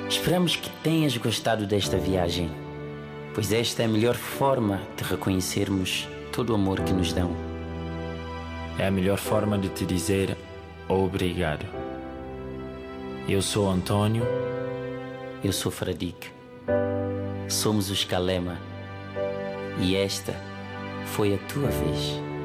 Esperamos que tenhas gostado desta viagem, pois esta é a melhor forma de reconhecermos todo o amor que nos dão. É a melhor forma de te dizer obrigado. Eu sou Antônio. Eu sou Fradique. Somos os Kalema. E esta foi a tua vez.